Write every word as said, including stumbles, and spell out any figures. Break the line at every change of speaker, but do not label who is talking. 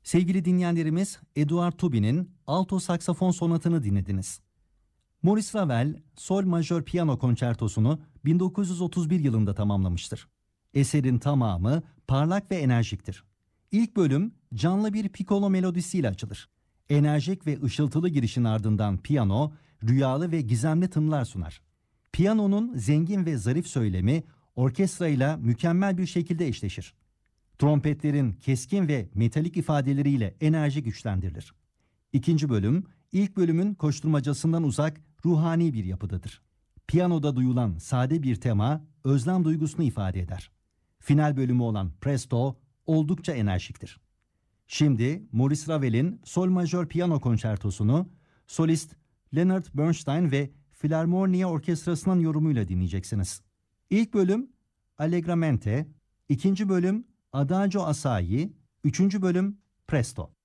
Sevgili dinleyenlerimiz, Eduard Tubin'in Alto Saksafon Sonatı'nı dinlediniz. Maurice Ravel, Sol Majör Piyano Konçertosunu bin dokuz yüz otuz bir yılında tamamlamıştır. Eserin tamamı parlak ve enerjiktir. İlk bölüm canlı bir piccolo melodisiyle açılır. Enerjik ve ışıltılı girişin ardından piyano, rüyalı ve gizemli tınılar sunar. Piyanonun zengin ve zarif söylemi orkestrayla mükemmel bir şekilde eşleşir. Trompetlerin keskin ve metalik ifadeleriyle enerji güçlendirilir. İkinci bölüm, ilk bölümün koşturmacasından uzak, ruhani bir yapıdadır. Piyanoda duyulan sade bir tema, özlem duygusunu ifade eder. Final bölümü olan Presto, oldukça enerjiktir. Şimdi Maurice Ravel'in Sol Majör Piyano Konçertosunu, solist Leonard Bernstein ve Filarmonia Orkestrası'nın yorumuyla dinleyeceksiniz. İlk bölüm Allegramente, ikinci bölüm Adagio assai, üçüncü bölüm Presto.